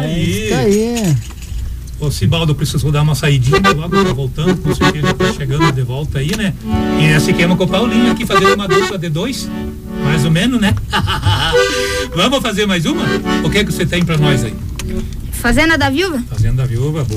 Isso aí. O Sibaldo precisou dar uma saidinha, logo tá voltando, com certeza tá chegando de volta aí, né? E nesse esquema com o Paulinho aqui, fazendo uma dupla de 2, mais ou menos, né? Vamos fazer mais uma? O que é que você tem pra nós aí? Fazenda da Viúva? Fazenda da Viúva, boa.